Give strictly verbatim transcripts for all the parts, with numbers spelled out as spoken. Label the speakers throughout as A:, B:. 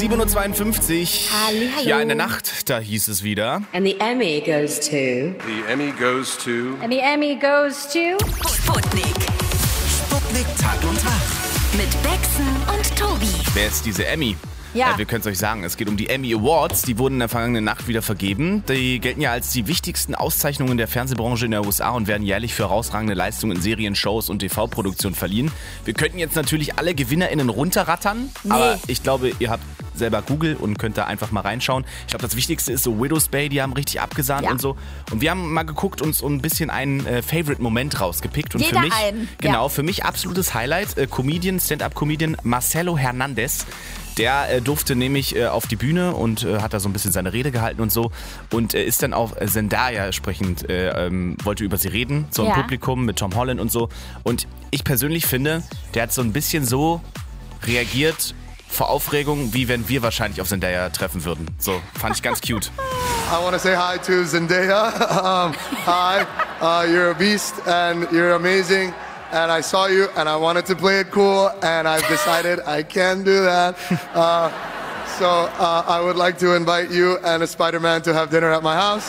A: sieben Uhr zweiundfünfzig.
B: Hallihallo.
A: Ja, in der Nacht, da hieß es wieder.
C: And the Emmy goes to...
D: The Emmy goes to...
B: And the Emmy goes to...
E: Sputnik.
F: Sputnik Tag und Tag.
E: Mit Bexen und Tobi.
A: Wer ist diese Emmy?
B: Ja.
A: Äh, wir können es euch sagen, es geht um die Emmy Awards. Die wurden in der vergangenen Nacht wieder vergeben. Die gelten ja als die wichtigsten Auszeichnungen der Fernsehbranche in der U S A und werden jährlich für herausragende Leistungen in Serien, Shows und T V-Produktionen verliehen. Wir könnten jetzt natürlich alle GewinnerInnen runterrattern,
B: Nee.
A: aber ich glaube, ihr habt selber Google und könnt da einfach mal reinschauen. Ich glaube, das Wichtigste ist so Widow's Bay, die haben richtig abgesahnt
B: Ja.
A: und so. Und wir haben mal geguckt, uns so ein bisschen einen äh, Favorite-Moment rausgepickt. Und
B: Jeder
A: für mich,
B: einen,
A: genau,
B: ja.
A: für mich absolutes Highlight, äh, Comedian, Stand-Up-Comedian Marcelo Hernandez. Der äh, durfte nämlich äh, auf die Bühne und äh, hat da so ein bisschen seine Rede gehalten und so und äh, ist dann auf Zendaya sprechend, äh, ähm, wollte über sie reden, so im
B: Ja.
A: Publikum mit Tom Holland und so. Und ich persönlich finde, der hat so ein bisschen so reagiert vor Aufregung, wie wenn wir wahrscheinlich auf Zendaya treffen würden. So, fand ich ganz cute.
D: I want to say hi to Zendaya. Um, hi, uh, you're a beast and you're amazing. And I saw you and I wanted to play it cool and I've decided I can do that. Uh, so uh, I would like to invite you and a Spider-Man to have dinner at my house.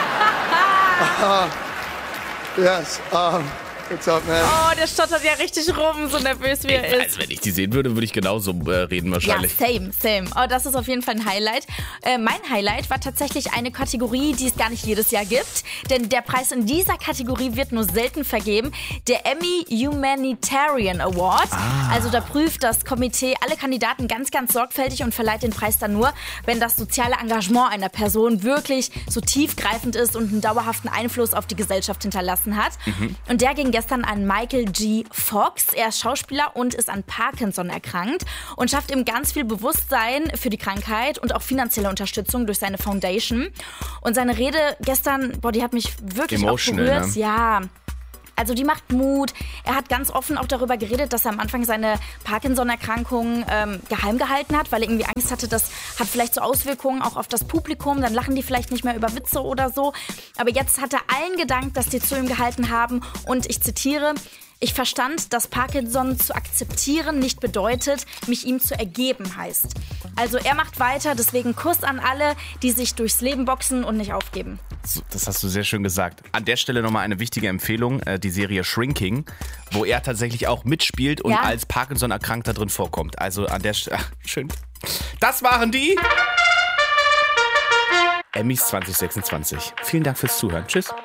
D: Uh, yes. Um, what's up, man?
B: Oh, der stottert ja richtig rum, so nervös wie er ist.
A: Also wenn ich die sehen würde, würde ich genauso äh, reden
B: Ja,
A: wahrscheinlich.
B: same, same. Oh, das ist auf jeden Fall ein Highlight. Äh, mein Highlight war tatsächlich eine Kategorie, die es gar nicht jedes Jahr gibt. Denn der Preis in dieser Kategorie wird nur selten vergeben. Der Emmy Humanitarian Award.
A: Ah.
B: Also da prüft das Komitee alle Kandidaten ganz, ganz sorgfältig und verleiht den Preis dann nur, wenn das soziale Engagement einer Person wirklich so tiefgreifend ist und einen dauerhaften Einfluss auf die Gesellschaft hinterlassen hat.
A: Mhm.
B: Und der ging gestern an Michael G. Fox. Er ist Schauspieler und ist an Parkinson erkrankt und schafft ihm ganz viel Bewusstsein für die Krankheit und auch finanzielle Unterstützung durch seine Foundation. Und seine Rede gestern, boah, die hat mich wirklich auch
A: Emotional,
B: berührt.
A: ne?
B: Ja. Also die macht Mut. Er hat ganz offen auch darüber geredet, dass er am Anfang seine Parkinson-Erkrankung ähm, geheim gehalten hat, weil er irgendwie Angst hatte, das hat vielleicht so Auswirkungen auch auf das Publikum. Dann lachen die vielleicht nicht mehr über Witze oder so. Aber jetzt hat er allen gedankt, dass die zu ihm gehalten haben. Und ich zitiere: Ich verstand, dass Parkinson zu akzeptieren nicht bedeutet, mich ihm zu ergeben heißt. Also er macht weiter, deswegen Kuss an alle, die sich durchs Leben boxen und nicht aufgeben.
A: So, das hast du sehr schön gesagt. An der Stelle nochmal eine wichtige Empfehlung, äh, die Serie Shrinking, wo er tatsächlich auch mitspielt und
B: Ja.
A: als Parkinson-Erkrankter drin vorkommt. Also an der Stelle, schön. Das waren die Emmys zwanzig sechsundzwanzig. Vielen Dank fürs Zuhören. Tschüss.